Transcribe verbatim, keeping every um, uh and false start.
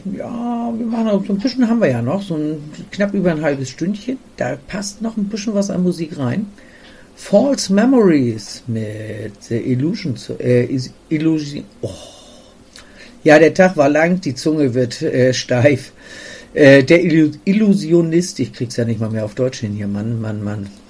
ja, wir machen auch so ein bisschen, haben wir ja noch, so ein knapp über ein halbes Stündchen. Da passt noch ein bisschen was an Musik rein. False Memories mit The Illusion. Äh, Illusion. Oh. Ja, der Tag war lang, die Zunge wird äh, steif. Äh, der Illusionist, ich krieg's ja nicht mal mehr auf Deutsch hin hier, Mann, Mann, Mann.